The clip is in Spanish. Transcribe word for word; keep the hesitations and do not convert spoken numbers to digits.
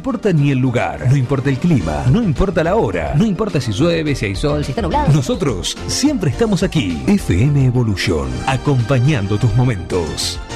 importa ni el lugar, no importa el clima, no importa la hora, no importa si llueve, si hay sol, si está nublado. Nosotros siempre estamos aquí. F M Evolution, acompañando tus momentos.